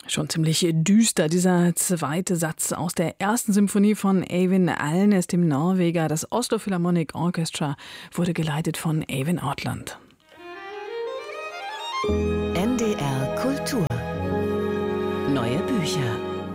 Schon ziemlich düster, dieser zweite Satz aus der ersten Symphonie von Eyvind Alnes, dem Norweger. Das Oslo Philharmonic Orchestra wurde geleitet von Eyvind Ortland. NDR Kultur. Neue Bücher.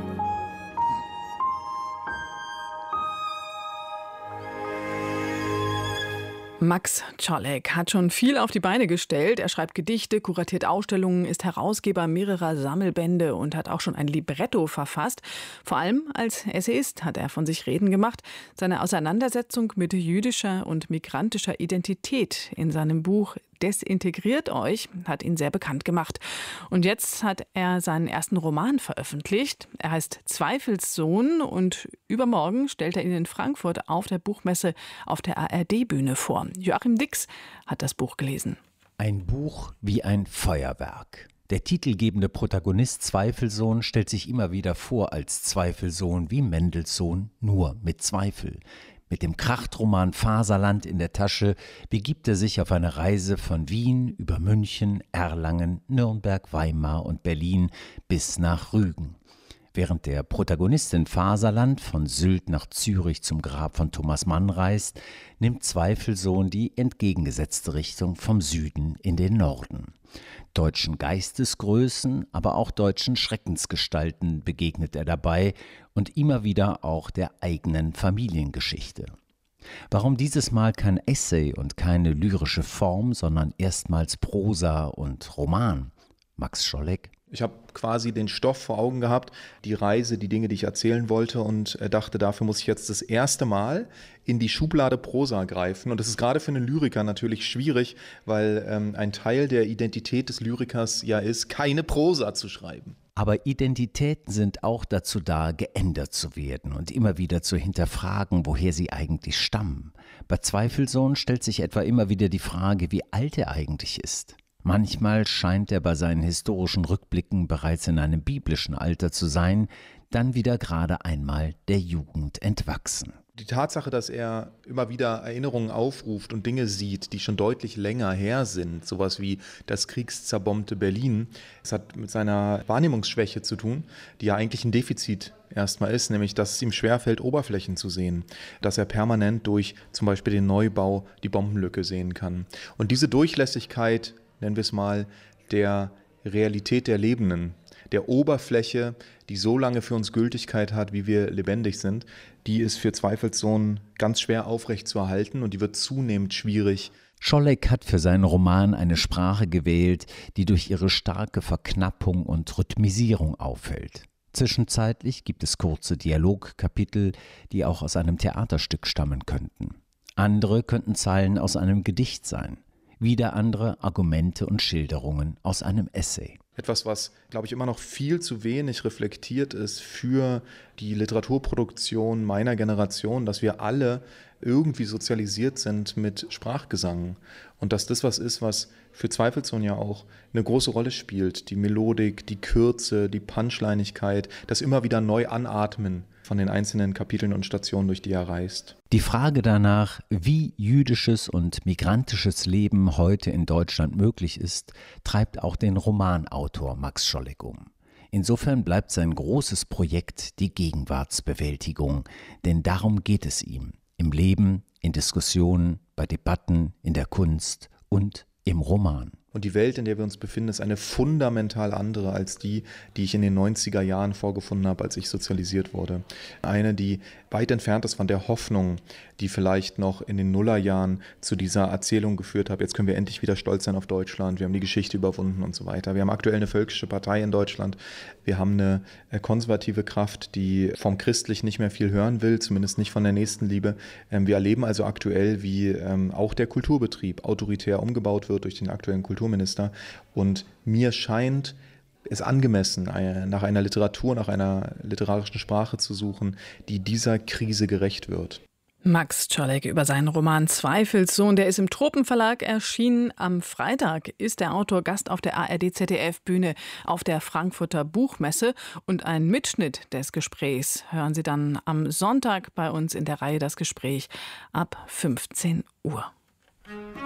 Max Czolek hat schon viel auf die Beine gestellt. Er schreibt Gedichte, kuratiert Ausstellungen, ist Herausgeber mehrerer Sammelbände und hat auch schon ein Libretto verfasst. Vor allem als Essayist hat er von sich reden gemacht. Seine Auseinandersetzung mit jüdischer und migrantischer Identität in seinem Buch Desintegriert euch hat ihn sehr bekannt gemacht. Und jetzt hat er seinen ersten Roman veröffentlicht. Er heißt Zweifelssohn und übermorgen stellt er ihn in Frankfurt auf der Buchmesse auf der ARD-Bühne vor. Joachim Dix hat das Buch gelesen. Ein Buch wie ein Feuerwerk. Der titelgebende Protagonist Zweifelssohn stellt sich immer wieder vor als Zweifelsohn wie Mendelssohn, nur mit Zweifel. Mit dem Krachtroman Faserland in der Tasche begibt er sich auf eine Reise von Wien über München, Erlangen, Nürnberg, Weimar und Berlin bis nach Rügen. Während der Protagonist in Faserland von Sylt nach Zürich zum Grab von Thomas Mann reist, nimmt Zweifelsohn die entgegengesetzte Richtung vom Süden in den Norden. Deutschen Geistesgrößen, aber auch deutschen Schreckensgestalten begegnet er dabei und immer wieder auch der eigenen Familiengeschichte. Warum dieses Mal kein Essay und keine lyrische Form, sondern erstmals Prosa und Roman? Max Czolek. Ich habe quasi den Stoff vor Augen gehabt, die Reise, die Dinge, die ich erzählen wollte und dachte, dafür muss ich jetzt das erste Mal in die Schublade Prosa greifen. Und das ist gerade für einen Lyriker natürlich schwierig, weil ein Teil der Identität des Lyrikers ja ist, keine Prosa zu schreiben. Aber Identitäten sind auch dazu da, geändert zu werden und immer wieder zu hinterfragen, woher sie eigentlich stammen. Bei Zweifelssohn stellt sich etwa immer wieder die Frage, wie alt er eigentlich ist. Manchmal scheint er bei seinen historischen Rückblicken bereits in einem biblischen Alter zu sein, dann wieder gerade einmal der Jugend entwachsen. Die Tatsache, dass er immer wieder Erinnerungen aufruft und Dinge sieht, die schon deutlich länger her sind, sowas wie das kriegszerbombte Berlin, das hat mit seiner Wahrnehmungsschwäche zu tun, die ja eigentlich ein Defizit erstmal ist, nämlich dass es ihm schwerfällt, Oberflächen zu sehen, dass er permanent durch zum Beispiel den Neubau die Bombenlücke sehen kann. Und diese Durchlässigkeit, nennen wir es mal, der Realität der Lebenden, der Oberfläche, die so lange für uns Gültigkeit hat, wie wir lebendig sind, die ist für Zweifelssohn ganz schwer aufrechtzuerhalten und die wird zunehmend schwierig. Czolek hat für seinen Roman eine Sprache gewählt, die durch ihre starke Verknappung und Rhythmisierung auffällt. Zwischenzeitlich gibt es kurze Dialogkapitel, die auch aus einem Theaterstück stammen könnten. Andere könnten Zeilen aus einem Gedicht sein. Wieder andere Argumente und Schilderungen aus einem Essay. Etwas, was, glaube ich, immer noch viel zu wenig reflektiert ist für die Literaturproduktion meiner Generation, dass wir alle irgendwie sozialisiert sind mit Sprachgesang. Und dass das was ist, was für Zweifelssohn ja auch eine große Rolle spielt. Die Melodik, die Kürze, die Punchlinigkeit, das immer wieder neu anatmen von den einzelnen Kapiteln und Stationen, durch die er reist. Die Frage danach, wie jüdisches und migrantisches Leben heute in Deutschland möglich ist, treibt auch den Romanautor Max Czolek um. Insofern bleibt sein großes Projekt die Gegenwartsbewältigung, denn darum geht es ihm. Im Leben, in Diskussionen, bei Debatten, in der Kunst und im Roman. Und die Welt, in der wir uns befinden, ist eine fundamental andere als die ich in den 90er Jahren vorgefunden habe, als ich sozialisiert wurde. Eine, die weit entfernt ist von der Hoffnung, die vielleicht noch in den Nullerjahren zu dieser Erzählung geführt hat. Jetzt können wir endlich wieder stolz sein auf Deutschland. Wir haben die Geschichte überwunden und so weiter. Wir haben aktuell eine völkische Partei in Deutschland. Wir haben eine konservative Kraft, die vom Christlichen nicht mehr viel hören will, zumindest nicht von der Nächstenliebe. Wir erleben also aktuell, wie auch der Kulturbetrieb autoritär umgebaut wird durch den aktuellen Kulturminister. Und mir scheint es angemessen, nach einer Literatur, nach einer literarischen Sprache zu suchen, die dieser Krise gerecht wird. Max Czolek über seinen Roman Zweifelssohn, der ist im Tropenverlag erschienen. Am Freitag ist der Autor Gast auf der ARD-ZDF-Bühne auf der Frankfurter Buchmesse. Und einen Mitschnitt des Gesprächs hören Sie dann am Sonntag bei uns in der Reihe Das Gespräch ab 15 Uhr.